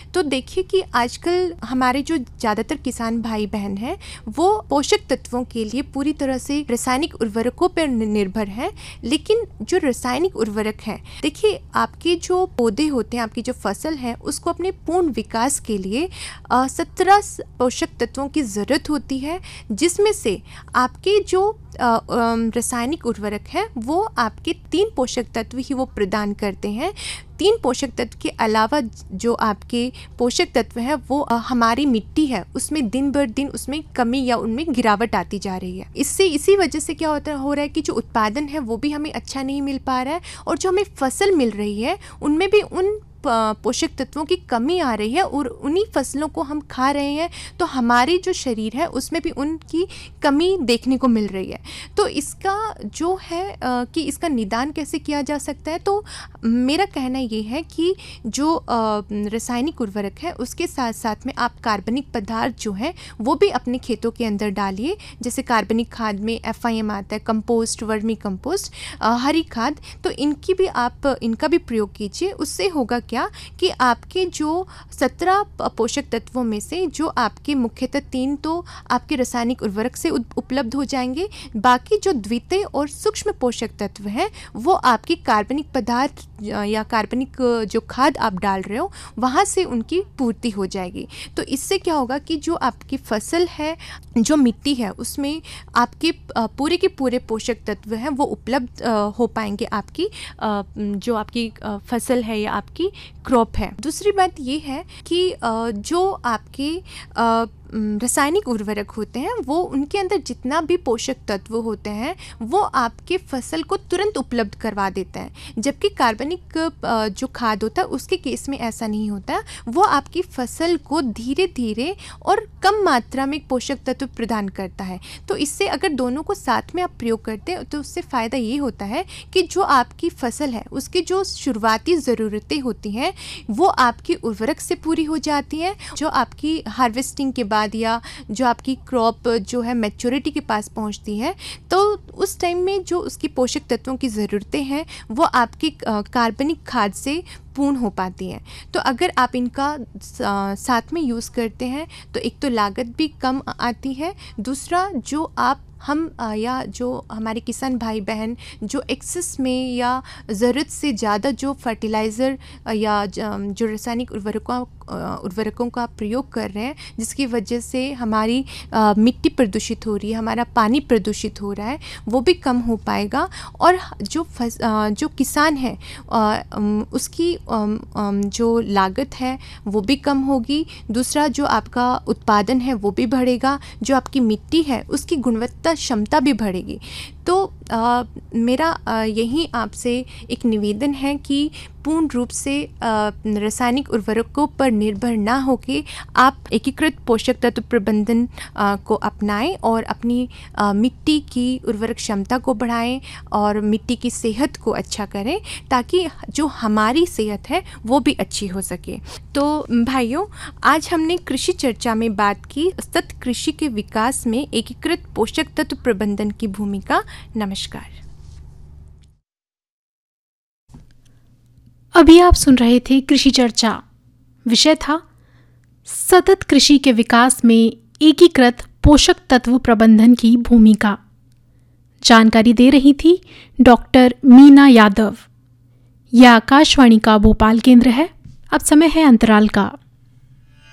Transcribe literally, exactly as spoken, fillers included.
तो देखिए कि आजकल हमारे जो ज़्यादातर किसान भाई बहन हैं वो पोषक तत्वों के लिए पूरी तरह से रासायनिक उर्वरकों पर निर्भर हैं। लेकिन जो रासायनिक उर्वरक हैं, देखिए आपके जो पौधे होते हैं, आपकी जो फसल है, उसको अपने पूर्ण विकास के लिए सत्रह पोषक तत्वों की ज़रूरत होती है, जिसमें से आपके जो रासायनिक उर्वरक है वो आपके तीन पोषक तत्व ही वो प्रदान करते हैं। तीन पोषक तत्व के अलावा जो आपके पोषक तत्व हैं वो हमारी मिट्टी है उसमें दिन बर दिन उसमें कमी या उनमें गिरावट आती जा रही है। इससे इसी वजह से क्या होता हो रहा है कि जो उत्पादन है वो भी हमें अच्छा नहीं मिल पा रहा है, और जो हमें फसल मिल रही है उनमें भी उन पोषक तत्वों की कमी आ रही है, और उन्हीं फसलों को हम खा रहे हैं तो हमारी जो शरीर है उसमें भी उनकी कमी देखने को मिल रही है। तो इसका जो है आ, कि इसका निदान कैसे किया जा सकता है, तो मेरा कहना ये है कि जो रासायनिक उर्वरक है उसके साथ साथ में आप कार्बनिक पदार्थ जो है वो भी अपने खेतों के अंदर डालिए। जैसे कार्बनिक खाद में एफ आई एम आता है, कंपोस्ट, वर्मी कंपोस्ट, हरी खाद, तो इनकी भी आप इनका भी प्रयोग कीजिए। उससे होगा क्या कि आपके जो सत्रह पोषक तत्वों में से जो आपके मुख्यतः तीन तो आपके रासायनिक उर्वरक से उपलब्ध हो जाएंगे, बाकी जो द्वितीय और सूक्ष्म पोषक तत्व हैं वो आपकी कार्बनिक पदार्थ या कार्बनिक जो खाद आप डाल रहे हो वहाँ से उनकी पूर्ति हो जाएगी। तो इससे क्या होगा कि जो आपकी फसल है, जो मिट्टी है, उसमें आपके पूरे के पूरे पोषक तत्व हैं वो उपलब्ध हो पाएंगे आपकी जो आपकी फसल है या आपकी क्रॉप है। दूसरी बात ये है कि जो आपके रासायनिक उर्वरक होते हैं वो उनके अंदर जितना भी पोषक तत्व होते हैं वो आपके फसल को तुरंत उपलब्ध करवा देता है, जबकि कार्बनिक जो खाद होता है उसके केस में ऐसा नहीं होता। वो आपकी फसल को धीरे धीरे और कम मात्रा में पोषक तत्व प्रदान करता है। तो इससे अगर दोनों को साथ में आप प्रयोग करते हैं तो उससे फ़ायदा ये होता है कि जो आपकी फसल है उसकी जो शुरुआती ज़रूरतें होती हैं वो आपकी उर्वरक से पूरी हो जाती हैं। जो आपकी हार्वेस्टिंग के बाद या जो आपकी क्रॉप जो है मैच्योरिटी के पास पहुंचती है तो उस टाइम में जो उसकी पोषक तत्वों की ज़रूरतें हैं वो आपकी कार्बनिक खाद से पूर्ण हो पाती हैं। तो अगर आप इनका साथ में यूज़ करते हैं तो एक तो लागत भी कम आती है, दूसरा जो आप हम या जो हमारे किसान भाई बहन जो एक्सेस में या ज़रूरत से ज़्यादा जो फर्टिलाइज़र या जो रासायनिक उर्वरकों उर्वरकों का प्रयोग कर रहे हैं, जिसकी वजह से हमारी आ, मिट्टी प्रदूषित हो रही है, हमारा पानी प्रदूषित हो रहा है, वो भी कम हो पाएगा। और जो फस, आ, जो किसान है आ, उसकी आ, आ, जो लागत है वो भी कम होगी। दूसरा जो आपका उत्पादन है वो भी बढ़ेगा, जो आपकी मिट्टी है उसकी गुणवत्ता क्षमता भी बढ़ेगी। तो आ, मेरा आ, यही आपसे एक निवेदन है कि पूर्ण रूप से रासायनिक उर्वरकों पर निर्भर ना होकर आप एकीकृत पोषक तत्व प्रबंधन आ, को अपनाएं और अपनी आ, मिट्टी की उर्वरक क्षमता को बढ़ाएं और मिट्टी की सेहत को अच्छा करें, ताकि जो हमारी सेहत है वो भी अच्छी हो सके। तो भाइयों, आज हमने कृषि चर्चा में बात की सतत कृषि के विकास में एकीकृत पोषक तत्व प्रबंधन की भूमिका। नमस्कार। अभी आप सुन रहे थे कृषि चर्चा। विषय था सतत कृषि के विकास में एकीकृत पोषक तत्व प्रबंधन की भूमिका। जानकारी दे रही थी डॉक्टर मीना यादव। यह आकाशवाणी का भोपाल केंद्र है। अब समय है अंतराल का।